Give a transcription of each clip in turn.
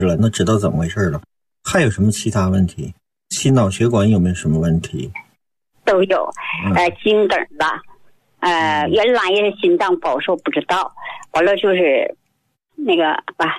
了，那知道怎么回事了。还有什么其他问题？心脑血管有没有什么问题？ 都有，心梗吧，原来也是心脏保守不知道，完了就是那个吧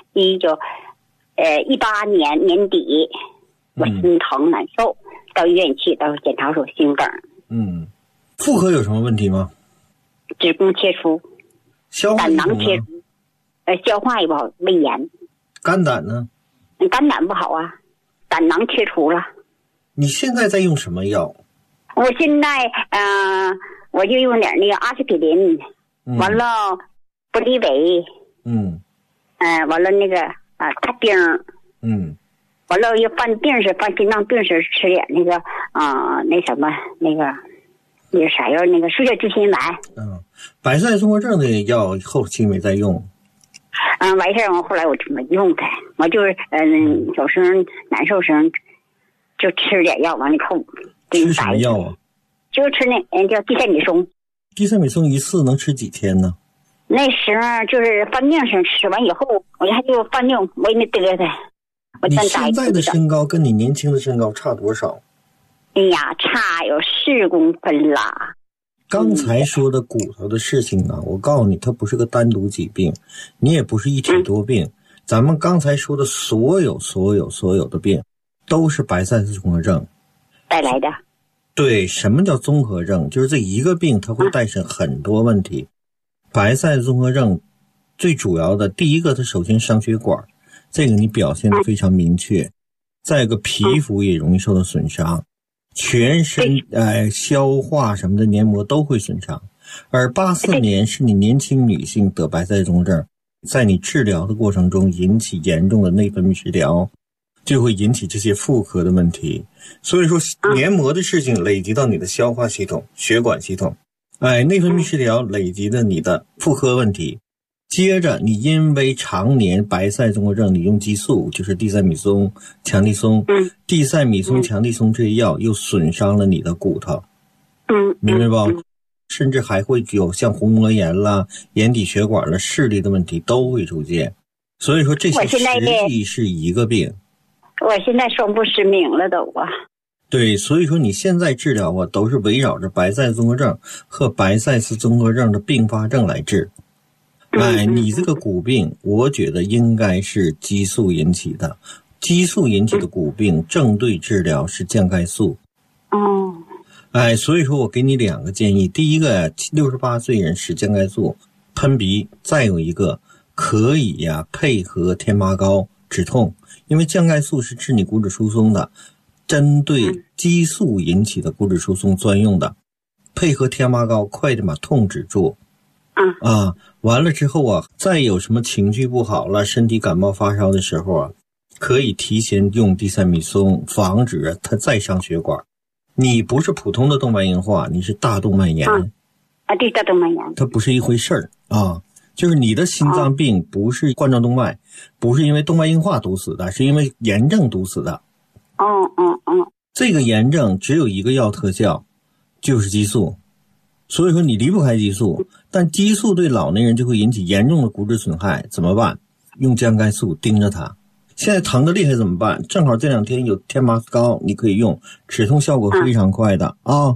，18年年底，我心疼难受，到医院去，到检查说心梗。 妇科有什么问题吗？ 子宫切除，胆囊切除，消化也不好，胃炎。 肝胆呢？ 肝胆不好啊，胆囊切除了。 你现在在用什么药？ 我现在我就用点那个阿司匹林，完了布利韦，完了那个大丁，完了又犯心脏病时吃点那个那什么那个啥药，那个输血支心丸。 白塞综合症的药后期没再用。 完事后来我就没用它，我就是有时候难受时候就吃点药，完了以后吃什么药啊？ 就吃那叫地塞米松。 地塞米松一次能吃几天呢？ 那时候就是犯病时吃完以后，我还就犯病，我也没得它。 你现在的身高跟你年轻的身高差多少？ 哎呀，差有4公分啦。 刚才说的骨头的事情啊，我告诉你，它不是个单独疾病，你也不是一体多病。咱们刚才说的所有的病，都是白塞氏综合症带来的。 对，什么叫综合症？就是这一个病它会带上很多问题。白塞氏综合症最主要的第一个，它首先伤血管，这个你表现得非常明确。再一个，皮肤也容易受到损伤。全身消化什么的黏膜都会损伤，而84年是你年轻女性得白塞综合症，在你治疗的过程中引起严重的内分泌失调，就会引起这些妇科的问题。所以说黏膜的事情累积到你的消化系统、血管系统，内分泌失调累积的你的妇科问题。接着你因为常年白塞综合症，你用激素，就是地塞米松、强地松，地塞米松、强地松这些药又损伤了你的骨头，明白不？甚至还会有像红膜炎啦、眼底血管啦、视力的问题都会出现。所以说这些实际是一个病。 我现在双部失明了都啊。 对，所以说你现在治疗都是围绕着白塞综合症和白塞氏综合症的并发症来治。你这个骨病，我觉得应该是激素引起的。激素引起的骨病，正对治疗是降钙素。所以说我给你2个建议。第一个，68岁人使降钙素喷鼻，再有一个可以配合天麻膏止痛，因为降钙素是治你骨质疏松的，针对激素引起的骨质疏松专用的，配合天麻膏快点把痛止住。完了之后再有什么情绪不好了，身体感冒发烧的时候可以提前用地塞米松，防止它再伤血管。你不是普通的动脉硬化，你是大动脉炎。 对，大动脉炎。 它不是一回事儿就是你的心脏病不是冠状动脉，不是因为动脉硬化堵死的，是因为炎症堵死的。这个炎症只有一个药特效，就是激素。所以说你离不开激素，但激素对老年人就会引起严重的骨质损害，怎么办？用降钙素盯着它。现在疼得厉害怎么办？正好这2天有天麻膏，你可以用，止痛效果非常快的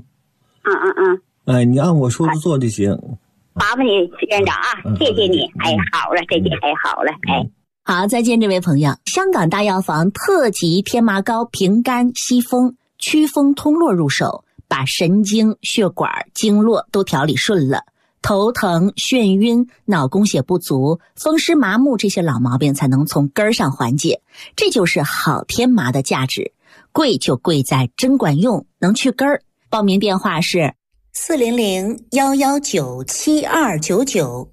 你按我说的做就行。 麻烦你院长谢谢你。好了，再见。好了。 好，再见这位朋友。香港大药房特级天麻膏平肝息风祛风通络入手，把神经、血管、经络都调理顺了，头疼、眩晕、脑供血不足、风湿麻木这些老毛病才能从根儿上缓解。这就是好天麻的价值，贵就贵在真管用，能去根儿。报名电话是400-119-7299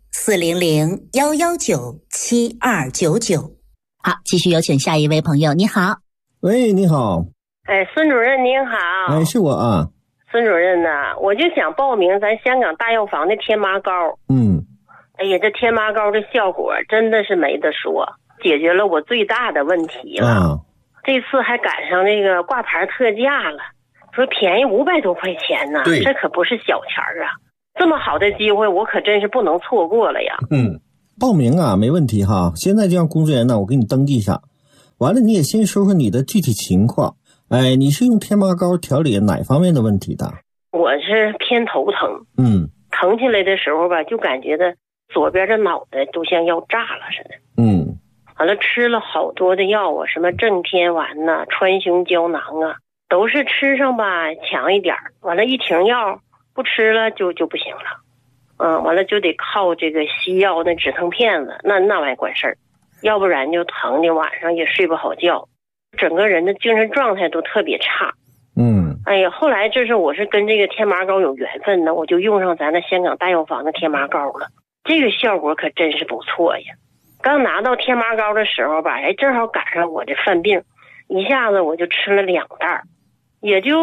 400-119-7299。好，继续有请下一位朋友。你好。 喂，你好。 孙主任您好。 是我啊。 孙主任呐，我就想报名咱香港大药房的天麻膏。哎呀，这天麻膏的效果真的是没得说，解决了我最大的问题了。这次还赶上那个挂牌特价了，说便宜500多块钱呢，这可不是小钱啊！这么好的机会，我可真是不能错过了呀。 报名没问题哈，现在就让工作人员呢，我给你登记上。 完了你也先说说你的具体情况。哎，你是用天麻膏调理哪方面的问题的？ 我是偏头疼，疼起来的时候吧，就感觉的左边的脑袋都像要炸了似的，完了吃了好多的药啊，什么正天丸呐、川芎胶囊啊，都是吃上吧强一点，完了一停药不吃了就不行了，完了就得靠这个西药那止疼片子，那玩意管事儿，要不然就疼的晚上也睡不好觉，整个人的精神状态都特别差。哎呀，后来我是跟这个天麻膏有缘分呢，我就用上咱那香港大药房的天麻膏了，这个效果可真是不错呀。刚拿到天麻膏的时候吧，正好赶上我这犯病，一下子我就吃了2袋，也就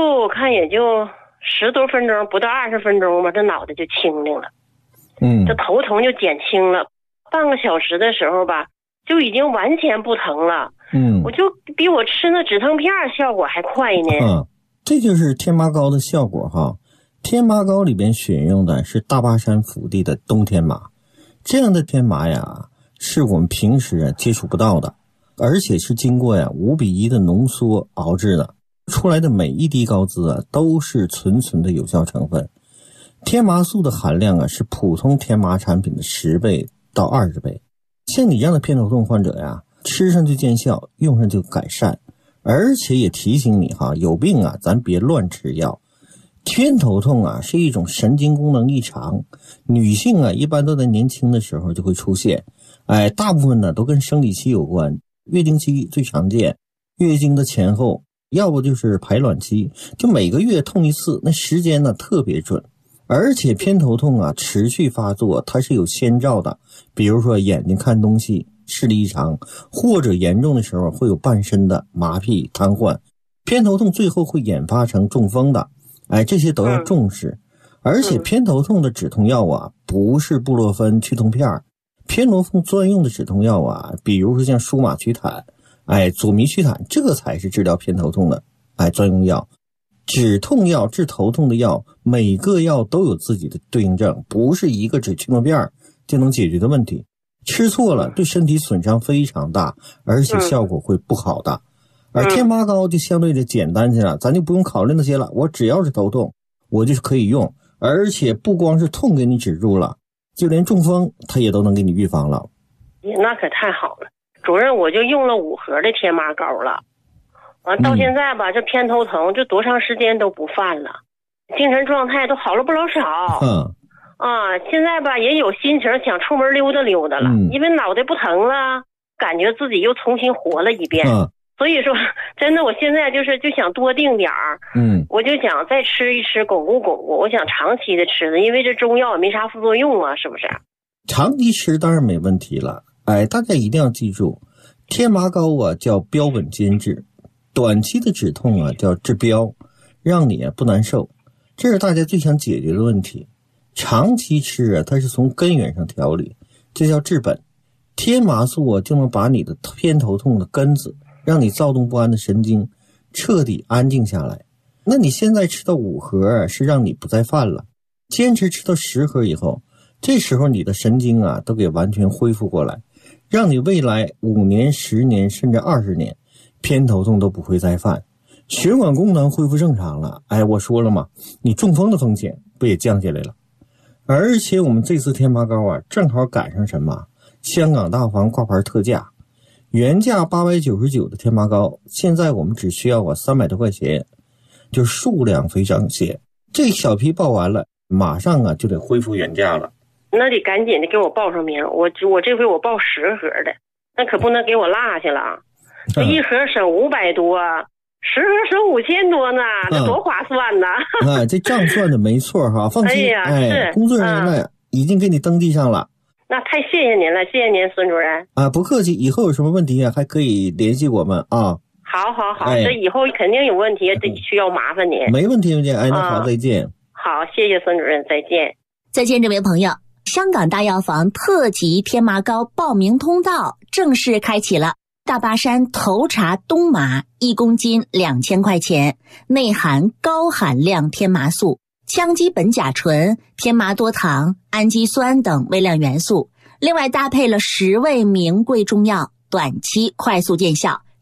10多分钟，不到20分钟吧，这脑袋就清灵了，这头疼就减轻了，半个小时的时候吧，就已经完全不疼了，我就比我吃那止疼片效果还快呢。 这就是天麻膏的效果哈。天麻膏里边选用的是大巴山福地的冬天麻，这样的天麻呀，是我们平时接触不到的，而且是经过5:1的浓缩熬制的，出来的每一滴膏滋都是纯的有效成分。天麻素的含量是普通天麻产品的10倍到20倍。像你这样的偏头痛患者呀，吃上就见效，用上就改善。而且也提醒你哈，有病咱别乱吃药。偏头痛是一种神经功能异常，女性一般都在年轻的时候就会出现，大部分都跟生理期有关，月经期最常见，月经的前后，要不就是排卵期，就每个月痛一次，那时间特别准。而且偏头痛持续发作，它是有先兆的，比如说眼睛看东西视力异常，或者严重的时候会有半身的麻痹瘫痪，偏头痛最后会演发成中风的，这些都要重视。而且偏头痛的止痛药不是布洛芬去痛片，偏头痛专用的止痛药比如说像舒马曲坦、左弥曲坦，这个才是治疗偏头痛的专用药。止痛药治头痛的药，每个药都有自己的对应症，不是一个止去痛片就能解决的问题。吃错了对身体损伤非常大，而且效果会不好的。而天麻膏就相对的简单些了，咱就不用考虑那些了，我只要是头痛我就是可以用，而且不光是痛给你止住了，就连中风它也都能给你预防了。 那可太好了，主任，我就用了5盒的天麻膏了，完到现在吧，这偏头疼这多长时间都不犯了，精神状态都好了不老少。现在吧也有心情想出门溜达溜达了，因为脑袋不疼了，感觉自己又重新活了一遍。所以说真的我现在就想多定点儿，我就想再吃一吃巩固巩固，我想长期的吃的，因为这中药也没啥副作用是不是？ 长期吃当然没问题了。大家一定要记住，天麻膏叫标本兼治，短期的止痛叫治标，让你不难受，这是大家最想解决的问题。长期吃它是从根源上调理，这叫治本。天麻素就能把你的偏头痛的根子，让你躁动不安的神经彻底安静下来。那你现在吃到5盒是让你不再犯了，坚持吃到10盒以后，这时候你的神经都给完全恢复过来，让你未来5年、10年甚至20年偏头痛都不会再犯，血管功能恢复正常了。我说了嘛，你中风的风险不也降下来了？而且我们这次天麻膏正好赶上什么？香港大房挂牌特价，原价899的天麻膏，现在我们只需要300多块钱，就数量非常些。这小批报完了，马上就得恢复原价了。 那得赶紧的给我报上名，我这回我报10盒的，那可不能给我落下了。这1盒省500多。10盒省5000多呢，这多划算呢！ 这账算的没错哈，放心。工作人员已经给你登记上了。 那太谢谢您了，谢谢您，孙主任。 不客气，以后有什么问题还可以联系我们啊。 好，这以后肯定有问题，这需要麻烦您。 没问题，那好，再见。 好，谢谢孙主任，再见。 再见，这位朋友。香港大药房特级天麻膏报名通道正式开启了。大巴山头茶冬麻1公斤2000块钱，内含高含量天麻素、羟基苯甲醇、天麻多糖、氨基酸等微量元素，另外搭配了10味名贵中药，短期快速见效，